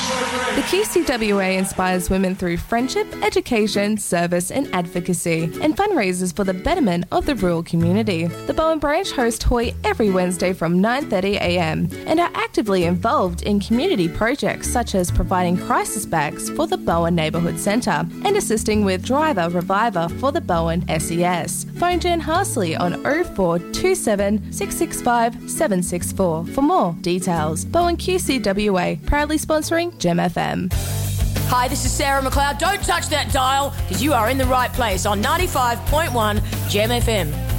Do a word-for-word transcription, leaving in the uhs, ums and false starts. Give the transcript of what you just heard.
The Q C W A inspires women through friendship, education, service and advocacy, and fundraisers for the betterment of the rural community. The Bowen branch hosts Hoy every Wednesday from nine thirty a m and are actively involved in community projects such as providing crisis bags for the Bowen Neighbourhood Centre and assisting with Driver Reviver for the Bowen S E S. Phone Jen Harsley on oh four two seven, six six five, seven six four for more details. Bowen Q C W A, proudly sponsoring Gem F M. Hi, this is Sarah McLeod. Don't touch that dial because you are in the right place on ninety-five point one Gem F M.